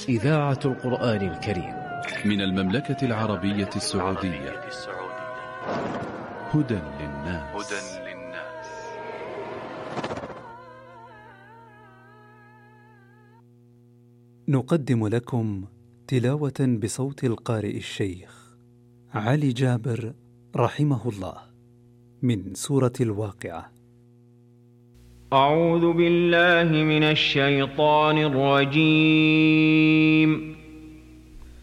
إذاعة القرآن الكريم من المملكة العربية السعودية. هدى للناس. نقدم لكم تلاوة بصوت القارئ الشيخ علي جابر رحمه الله من سورة الواقعة. أعوذ بالله من الشيطان الرجيم.